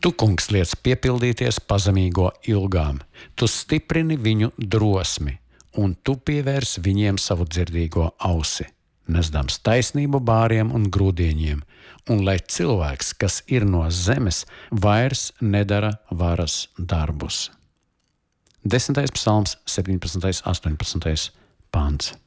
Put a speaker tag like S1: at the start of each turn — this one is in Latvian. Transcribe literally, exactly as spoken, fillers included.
S1: Tu, kungs, liec piepildīties pazemīgo ilgām, tu stiprini viņu drosmi, un tu pievērs viņiem savu dzirdīgo ausi, nesdams taisnību bāriem un grūdieņiem, un lai cilvēks, kas ir no zemes, vairs nedara varas darbus. Desmitais psalms, septiņpadsmitais, astoņpadsmitais pāns.